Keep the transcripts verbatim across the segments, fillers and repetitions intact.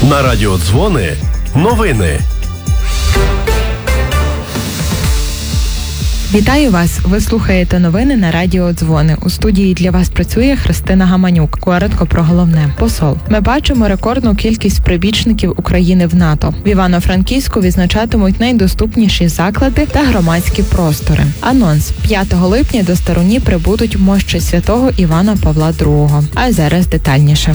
На радіо Дзвони новини. Вітаю вас! Ви слухаєте новини на радіо Дзвони. У студії для вас працює Христина Гаманюк. Коротко про головне. Посол. Ми бачимо рекордну кількість прибічників України в НАТО. В Івано-Франківську відзначатимуть найдоступніші заклади та громадські простори. Анонс. п'ятого липня до Старуні прибудуть мощі святого Івана Павла другого. А зараз детальніше.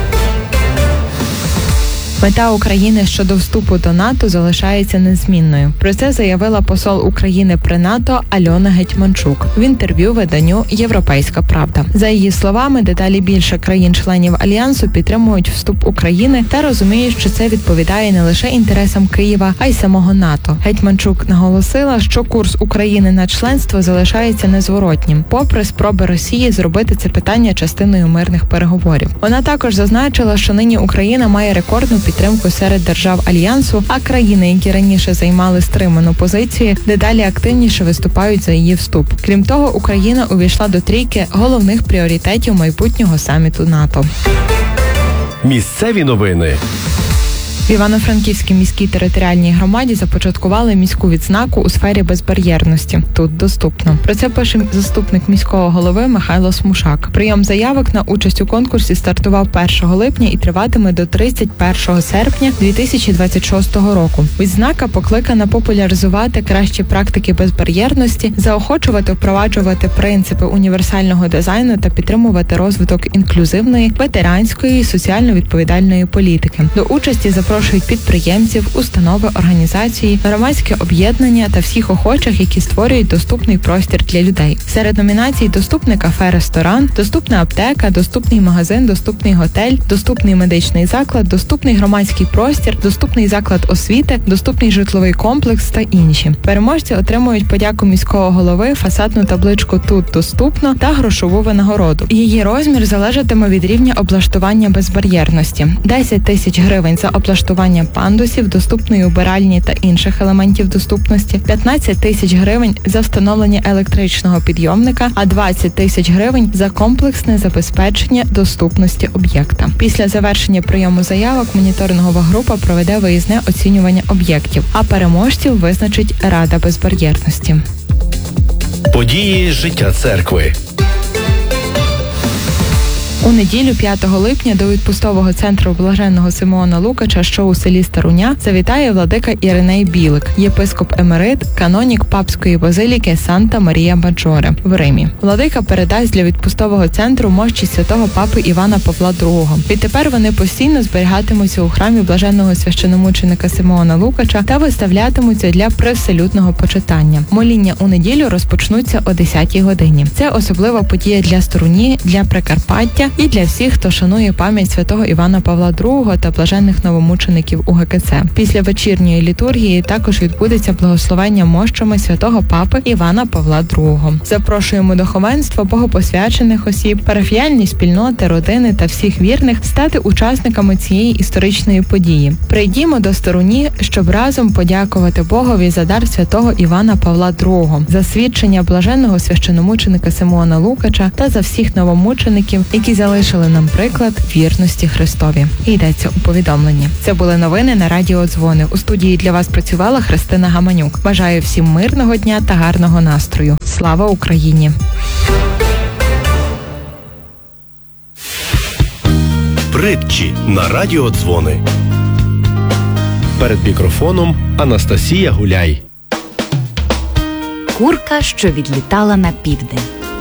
Мета України щодо вступу до НАТО залишається незмінною. Про це заявила посол України при НАТО Альона Гетьманчук в інтерв'ю виданню «Європейська правда». За її словами, дедалі більше країн-членів Альянсу підтримують вступ України та розуміють, що це відповідає не лише інтересам Києва, а й самого НАТО. Гетьманчук наголосила, що курс України на членство залишається незворотнім, попри спроби Росії зробити це питання частиною мирних переговорів. Вона також зазначила, що нині Україна має рекордну підтримку серед держав Альянсу, а країни, які раніше займали стриману позицію, дедалі активніше виступають за її вступ. Крім того, Україна увійшла до трійки головних пріоритетів майбутнього саміту НАТО. Місцеві новини. В Івано-Франківській міській територіальній громаді започаткували міську відзнаку у сфері безбар'єрності. Тут доступно. Про це пише заступник міського голови Михайло Смушак. Прийом заявок на участь у конкурсі стартував першого липня і триватиме до тридцять першого серпня дві тисячі двадцять шостого року. Відзнака покликана популяризувати кращі практики безбар'єрності, заохочувати впроваджувати принципи універсального дизайну та підтримувати розвиток інклюзивної, ветеранської і соціально відповідальної політики. До участі запрошують Запрошують підприємців, установи, організації, громадське об'єднання та всіх охочих, які створюють доступний простір для людей. Серед номінацій доступне кафе-ресторан, доступна аптека, доступний магазин, доступний готель, доступний медичний заклад, доступний громадський простір, доступний заклад освіти, доступний житловий комплекс та інші. Переможці отримують подяку міського голови, фасадну табличку «Тут доступно» та грошову винагороду. Її розмір залежатиме від рівня облаштування безбар'єрності. десять тисяч гривень за облаштування пандусів, доступної убиральні та інших елементів доступності, п'ятнадцять тисяч гривень за встановлення електричного підйомника, а двадцять тисяч гривень за комплексне забезпечення доступності об'єкта. Після завершення прийому заявок моніторингова група проведе виїзне оцінювання об'єктів, а переможців визначить Рада безбар'єрності. Події життя церкви. У неділю п'ятого липня до відпустового центру Блаженного Симеона Лукача, що у селі Старуня, завітає владика Іриней Білик, єпископ емерит, канонік папської базиліки Санта Марія Маджоре в Римі. Владика передасть для відпустового центру мощі святого папи Івана Павла другого. Відтепер вони постійно зберігатимуться у храмі блаженного священомученика Симеона Лукача та виставлятимуться для привселюдного почитання. Моління у неділю розпочнуться о десятій годині. Це особлива подія для Старуні, для Прикарпаття і для всіх, хто шанує пам'ять святого Івана Павла другого та блаженних новомучеників у ГКЦ. Після вечірньої літургії також відбудеться благословення мощами святого папи Івана Павла другого. Запрошуємо духовенство, богопосвячених осіб, парафіяльні спільноти, родини та всіх вірних стати учасниками цієї історичної події. Прийдімо до Старуні, щоб разом подякувати Богові за дар святого Івана Павла другого, за свідчення блаженного священомученика Симеона Лукача та за всіх новомучеників, які залишили нам приклад вірності Христові. І йдеться у повідомленні. Це були новини на радіо Дзвони. У студії для вас працювала Христина Гаманюк. Бажаю всім мирного дня та гарного настрою. Слава Україні! Притчі на радіо Дзвони. Перед мікрофоном Анастасія Гуляй. Курка, що відлітала на південь.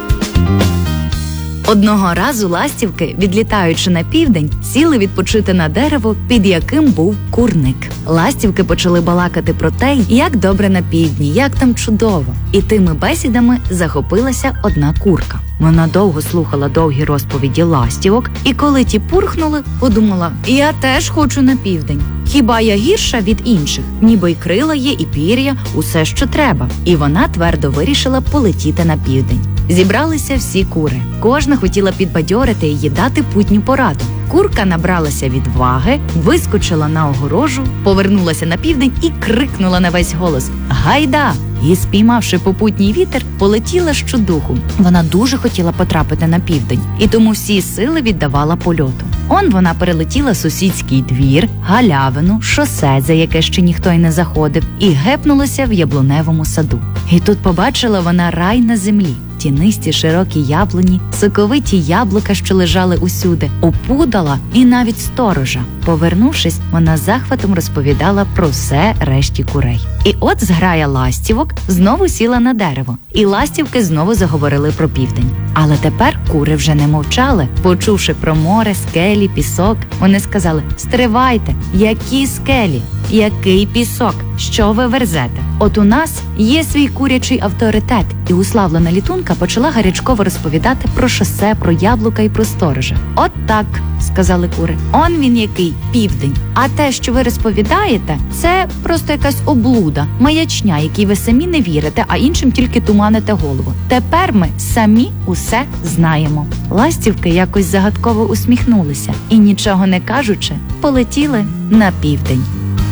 Одного разу ластівки, відлітаючи на південь, сіли відпочити на дерево, під яким був курник. Ластівки почали балакати про те, як добре на півдні, як там чудово. І тими бесідами захопилася одна курка. Вона довго слухала довгі розповіді ластівок, і коли ті пурхнули, подумала: «Я теж хочу на південь. Хіба я гірша від інших? Ніби й крила є, і пір'я, усе, що треба». І вона твердо вирішила полетіти на південь. Зібралися всі кури. Кожна хотіла підбадьорити її, дати путню пораду. Курка набралася відваги, вискочила на огорожу, повернулася на південь і крикнула на весь голос: «Гайда! і, спіймавши попутній вітер, полетіла щодуху. Вона дуже хотіла потрапити на південь, і тому всі сили віддавала польоту. Он вона перелетіла сусідський двір, галявину, шосе, за яке ще ніхто й не заходив, і гепнулася в яблуневому саду. І тут побачила вона рай на землі. Тінисті широкі яблуні, соковиті яблука, що лежали усюди, опудала і навіть сторожа. Повернувшись, вона захватом розповідала про все решті курей. І от зграя ластівок знову сіла на дерево, і ластівки знову заговорили про південь. Але тепер кури вже не мовчали. Почувши про море, скелі, пісок, вони сказали: «Стривайте! Які скелі? Який пісок? Що ви верзете? От у нас є свій курячий авторитет». І уславлена літунка почала гарячково розповідати про шосе, про яблука і про сторожа. «От так», – сказали кури, – «он він який південь. А те, що ви розповідаєте, це просто якась облуда, маячня, якій ви самі не вірите, а іншим тільки туманите голову. Тепер ми самі усе знаємо». Ластівки якось загадково усміхнулися і, нічого не кажучи, полетіли на південь.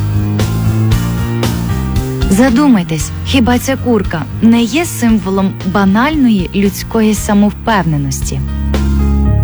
Задумайтесь, хіба ця курка не є символом банальної людської самовпевненості?